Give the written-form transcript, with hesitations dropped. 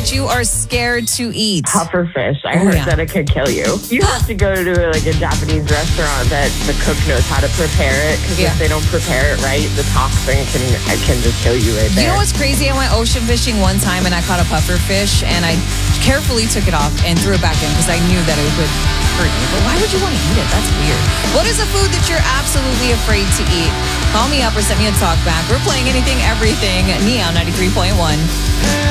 that you are scared to eat? Puffer fish. I heard that it could kill you. You have to go to like a Japanese restaurant that the cook knows how to prepare it, because if they don't prepare it right, the toxin can just kill you right there. You know what's crazy? I went ocean fishing one time and I caught a puffer fish and I carefully took it off and threw it back in because I knew that it would hurt me. But why would you want to eat it? That's weird. What is a food that you're absolutely afraid to eat? Call me up or send me a talk back. We're playing Anything, Everything. Neon 93.1.